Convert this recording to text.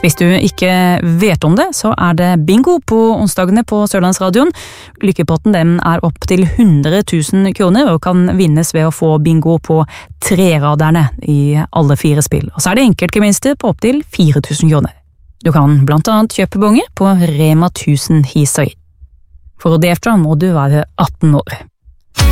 Hvis du ikke vet om det, så det bingo på onsdagene på Sørlandsradioen. Lykkepotten den opp til 100 000 kroner og kan vinnes ved å få bingo på 3-raderne i alle 4 spill. Og så det enkeltgevinster på opp til 4 000 kroner. Du kan blant annet kjøpe bonge på Rema 1000 Hisøy. For å delta må du være 18 år.